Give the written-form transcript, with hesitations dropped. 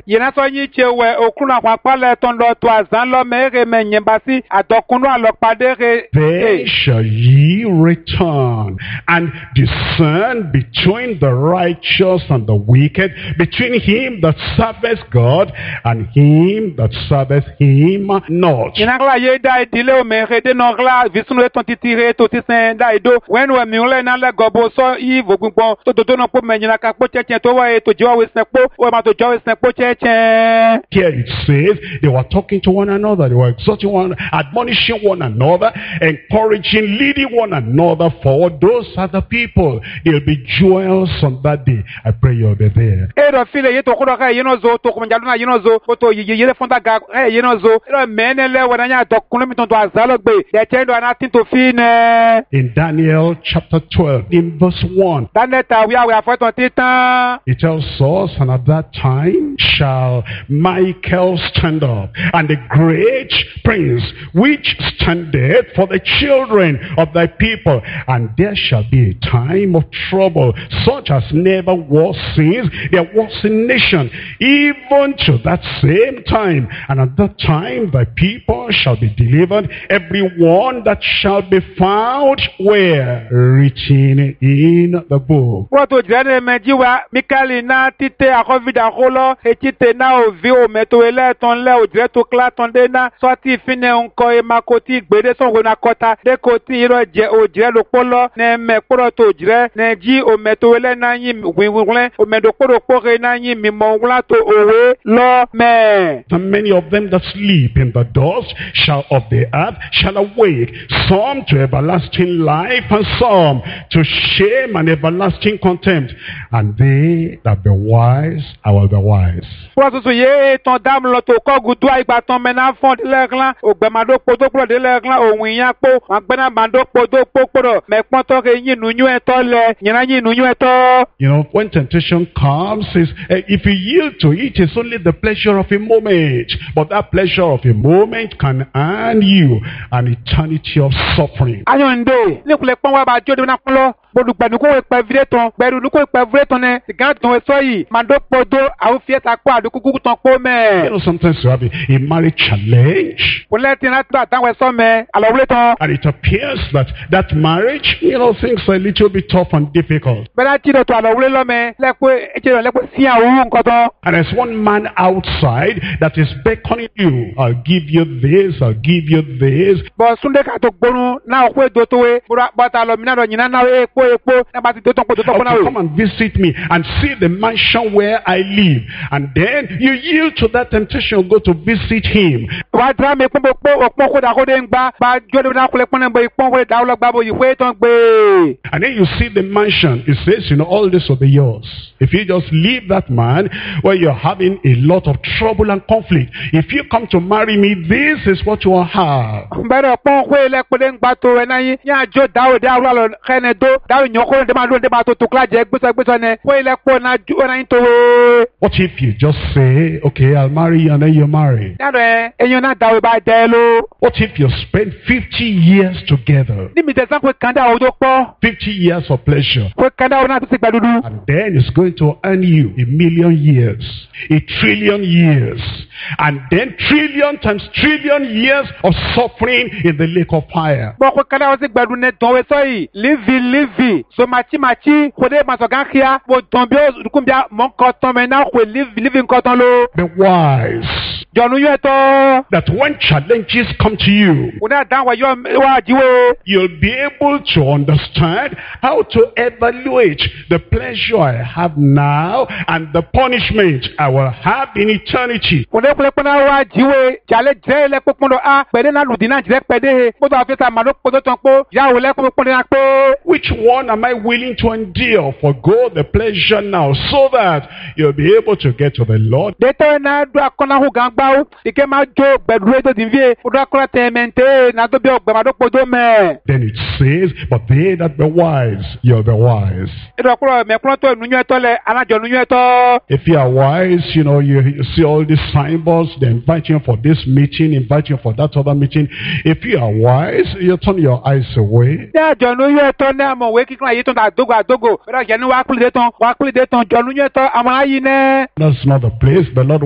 Yena so nyi chewe okuna kwa pale tondo to azan lo mere me nyembasi adokunu alokpadere. Then shall ye return and discern between the righteous and the wicked, between him that serveth God and him that serveth him not. Yena kla ye da idile o mere de no kla visunu e ton titire to tisen da ido when we mi ole na le gobo so yi vogunpon to do no po menyina ka po chechen to wa e to jiwa we sepo o ma to jiwa we sepo chechen. Here it says they were talking to one another, they were exhorting one, admonishing one another, encouraging, leading one another forward. Those are the people. There'll be joyous on that day. I pray you'll be there. E do file ye to kodo ka yeno zo to ko njaluna yeno zo to ye fonda ga yeno zo e menele wadanya dokunu mi to azalo gbe de chendo anatin to fine. In Daniel chapter 12, in verse 1, Daneta we are for ton titan. it tells us, and at that time shall Michael stand up, and the great prince which standeth for the children of thy people, and there shall be a time of trouble, such as never was since there was a nation, even to that same time. And at that time thy people shall be delivered, every one that shall be found where? Written in the book. What to jene mejiwa Mikali na tite akovida holo etite na ovi o meto ele ton le o dire to kla ton de na sorti fine onko e makoti gbede son go na kota de koti iro je o dire lo polo ne me poro to dire ne ji o meto ele na yin winwinle o medo poro pore na yin mi mo wla to owe lo me. And many of them that sleep in the dust shall of the earth shall awake, some to everlasting life, and some to shame and everlasting contempt. And they that be wise, I will be wise. What to ye ton dam lo to ko gudu igba ton mena fond le glan o gbe mado podo pro de le glan o win yan po agbena mando podo podo me pon to ke yin nunyu eto le yin yin nunyu eto. You know, when temptation comes, if you yield to it, it's only the pleasure of a moment. But that pleasure of a moment can earn you an eternity of suffering. Ayonde le kule pon wa ba jode na polo bodu gbanu ko pe vireton gberu lu ko pe vireton ne gan ton so yi mando podo awu fieta ko adu kuku ton po me. You know, sometimes you have a marriage challenge, Ko le tin na ta tan we so me alo vireton. and it appears that that marriage, you know, things are a little bit tough and difficult. Bela ti do to alo vire lo me le ko eje le ko si awu nkan ton. And there's one man outside that is beckoning you. I'll give you this, I'll give you this. Bo sunde ka to gbonu na o ko do to we bo ta lo mi na do yin na epo na ba ti do ton na Okay, we. come and visit me and see the mansion where I live. And then you yield to that temptation, go to visit him. Wa dra me pon po opon ko da ko de ngba ba jode na kule pon bo ipon ko da lo gba bo yi we ton gbe. And then you see the mansion. It says, you know, all this will be yours. If you just leave that man where you're having a lot of trouble and conflict, if you come to marry me, this is what you will have. Mbere pon ko le ko de ngba to we na yin ya jo da o da lo kene do da o nyon ko de ma to kla je gbeso ne ko le ko na ju na yin to we. What if you just say, okay, I'll marry you, and then you marry? Na do eyan na da we ba de lo. What if you spend 50 years together? Ni mi te san ko kanda o do po. 50 years of pleasure. Ko kanda o na to se gbadudu. And then it's going to earn you 1,000,000 years, 1,000,000,000,000 years, and then trillion times trillion years of suffering in the lake of fire. Bo ko kanda o se gbadu ne ton we so yi live so machi ko de ma so gan kia bo ton bi o kumbia mon ko ton me na ko live ko ton lo. Be wise Jonu yo to that when challenges come to you, una dan wa yo wa jiwe. you'll be able to understand how to evaluate the pleasure I have now and the punishment I will have in eternity. Kule pona wa jiwe jale je le popon do a pede na ludina je pede bo to afeta ma do podo ton po ya wo le popon na pe. Which one am I willing to endure? Forgo the pleasure now so that you'll be able to get to the Lord. De to na do akona hu gangba o ike ma jo gbedure to dinvie o do akora temente na do bi ogbe ma do podo me. Then it says, but they that be wise, you'll be wise. E do akora me kron to nunyu eto le anajo nunyu eto. If you are wise, you know, you see all these signboards, they invite you for this meeting, invite you for that other meeting. If you are wise, you turn your eyes away. De ajo nunyu eto na mo we kikun aye ton da adogo. Be do je ni wa kule de ton jo nunyu eto amara yi ne. That's not the place the Lord